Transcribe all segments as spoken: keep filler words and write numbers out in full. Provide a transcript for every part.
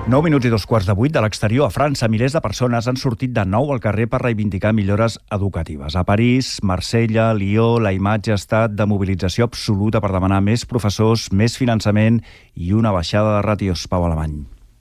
nou minuts i dos quarts de vuit de l'exterior. A França, milers de persones han sortit de nou al carrer per reivindicar millores educatives. A París, Marsella, Lió, la imatge ha estat de mobilització absoluta per demanar més professors, més finançament i una baixada de ràtios. Pau Alemany.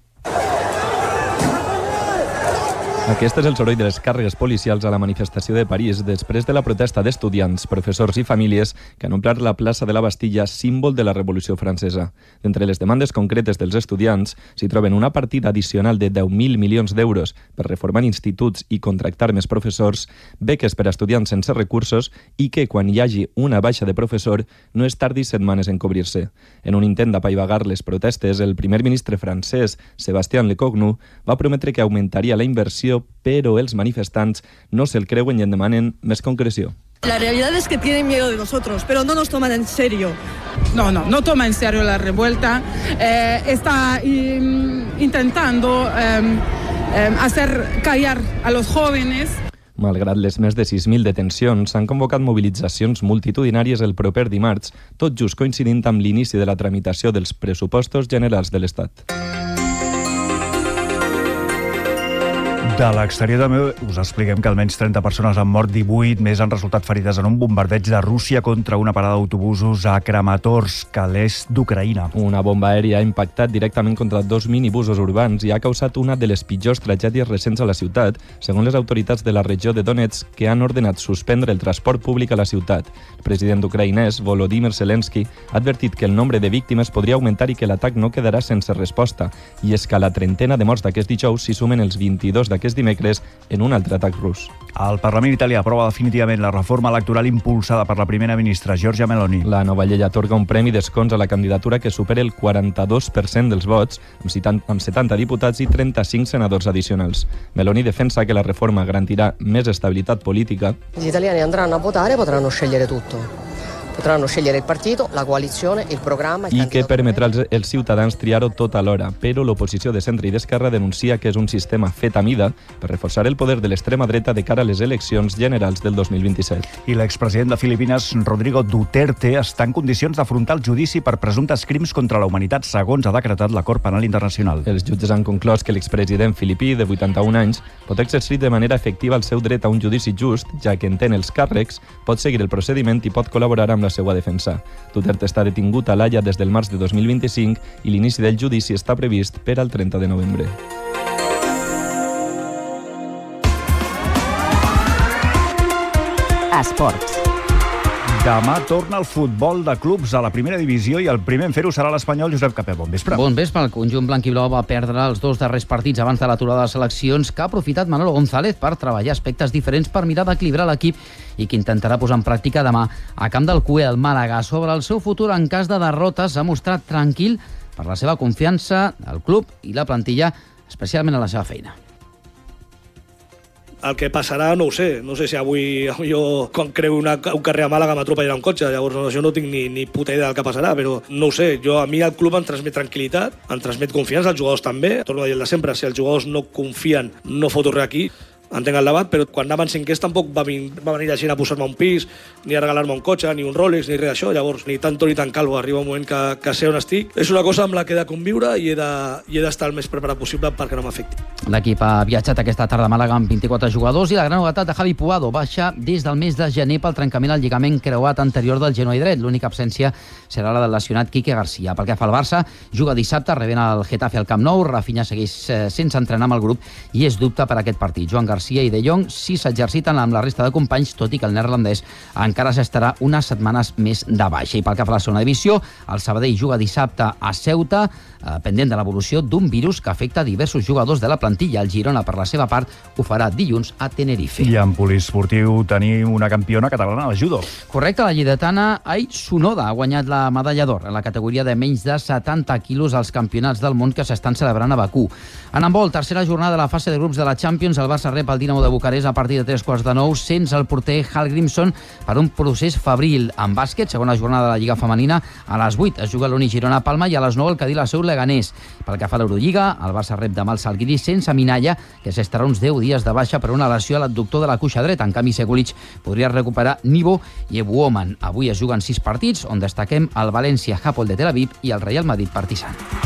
Aquest és el soroll de les càrregues policials a la manifestació de París després de la protesta d'estudiants, professors i famílies que han omplert la plaça de la Bastilla, símbol de la Revolució Francesa. D'entre les demandes concretes dels estudiants s'hi troben una partida addicional de deu mil milions d'euros per reformar instituts i contractar més professors, beques per a estudiants sense recursos i que, quan hi hagi una baixa de professor, no es tardi setmanes en cobrir-se. En un intent d'apaivagar les protestes, el primer ministre francès, Sébastien Lecornu, va prometre que augmentaria la inversió, però els manifestants no se'l creuen i en demanen més concreció. La realidad es que tienen miedo de nosotros, pero no nos toman en serio. No, no, no toma en serio la revuelta. Eh, está eh, intentando eh, eh, hacer callar a los jóvenes. Malgrat les més de sis mil detencions, s'han convocat mobilitzacions multitudinàries el proper dimarts, tot just coincidint amb l'inici de la tramitació dels pressupostos generals de l'Estat. De l'exterior també us expliquem que almenys trenta persones han mort, divuit més han resultat ferides en un bombardeig de Rússia contra una parada d'autobusos a Kramatorsk, a l'est d'Ucraïna. Una bomba aèria ha impactat directament contra dos minibusos urbans i ha causat una de les pitjors tragèdies recents a la ciutat, segons les autoritats de la regió de Donetsk, que han ordenat suspendre el transport públic a la ciutat. El president ucraïnès, Volodymyr Zelensky, ha advertit que el nombre de víctimes podria augmentar i que l'atac no quedarà sense resposta. I és que a la trentena de morts d'aquest dijous s'hi sumen els vint-i-dos d'aquest dimecres en un altre atac rus. El Parlament italià aprova definitivament la reforma electoral impulsada per la primera ministra Giorgia Meloni. La nova llei atorga un premi d'escons a la candidatura que supera el quaranta-dos per cent dels vots, amb setanta diputats i trenta-cinc senadors addicionals. Meloni defensa que la reforma garantirà més estabilitat política. Gli italiani andranno a votare e potranno scegliere tutto. Potranno scegliere il partito, la coalizione, il programma... I que permetrà als, els ciutadans triar-ho tot alhora, però l'oposició de centre i d'esquerra denuncia que és un sistema fet a mida per reforçar el poder de l'extrema dreta de cara a les eleccions generals del dos mil vint-i-set. I l'expresident de Filipines, Rodrigo Duterte, està en condicions d'afrontar el judici per presumptes crims contra la humanitat, segons ha decretat la Cort Penal Internacional. Els jutges han conclòs que l'expresident filipí, de vuitanta-un anys, pot exercir de manera efectiva el seu dret a un judici just, ja que entén els càrrecs, pot seguir el procediment i pot col·laborar amb la seva defensa. Duterte està detingut a l'Haia des del març de dos mil vint-i-cinc i l'inici del judici està previst per al trenta de novembre. Esports. Demà torna el futbol de clubs a la primera divisió i el primer en fer-ho serà l'Espanyol. Josep Capel, bon vespre. Bon vespre. El conjunt blanc-i-blau va perdre els dos darrers partits abans de l'aturada de les seleccions, que ha aprofitat Manolo González per treballar aspectes diferents per mirar d'equilibrar l'equip i que intentarà posar en pràctica demà a camp del Cué, el Màlaga. Sobre el seu futur en cas de derrotes, s'ha mostrat tranquil per la seva confiança al club i la plantilla, especialment a la seva feina. El que passarà no ho sé, no sé si avui jo quan creu una, un carrer a Màlaga m'atropellarà un cotxe, llavors no, jo no tinc ni, ni puta idea del que passarà, però no ho sé, jo a mi el club em transmet tranquil·litat, em transmet confiança, els jugadors també, torno a dir el de sempre, si els jugadors no confien no foto res aquí, entenc el debat, però quan anava en cinquers tampoc va venir, va venir la gent a posar-me un pis, ni a regalar-me un cotxe, ni un Rolex, ni res d'això. Llavors, ni tanto ni tan calvo. Arriba un moment que, que sé on estic. És una cosa amb la que he de conviure i he d'estar el més preparat possible perquè no m'afecti. L'equip ha viatjat aquesta tarda a Màlaga amb vint-i-quatre jugadors i la gran novetat de Javi Puado baixa des del mes de gener pel trencament al lligament creuat anterior del genoll dret. L'única absència serà la del lesionat Quique García. Pel que fa al Barça, juga dissabte rebent el Getafe al Camp Nou. Rafinha segueix sense entrenar amb el grup i és dubte per aquest partit. Joan García i De Jong sí s'exerciten amb la resta de companys, tot i que el neerlandès encara s'estarà unes setmanes més de baixa. I pel que fa a la segona divisió, el Sabadell juga dissabte a Ceuta, eh, pendent de l'evolució d'un virus que afecta diversos jugadors de la plantilla. El Girona, per la seva part, ho farà dilluns a Tenerife. I en poliesportiu tenim una campiona catalana de judo. Correcte, la lleidatana Ai Tsunoda ha guanyat la medalla d'or en la categoria de menys de setanta quilos als campionats del món que s'estan celebrant a Bakú. En handbol, tercera jornada de la fase de grups de la Champions, el Barça rep el Dinamo de Bucarest a partir de tres quarts de nou, sense el porter Hal Grimson per un procés febril. En bàsquet, segona jornada de la Lliga Femenina, a les vuit es juga l'Uni Girona Palma i a les nou el Cadí la Seu Leganés. Pel que fa a l'Eurolliga, el Barça rep demà el Salguiri sense Minalla, que s'estarà uns deu dies de baixa per una lesió a l'adductor de la cuixa dreta. En canvi, Sekulic podria recuperar Nibo i Ebuoman. Avui es juguen sis partits, on destaquem el València Hapoel de Tel Aviv i el Real Madrid Partizan.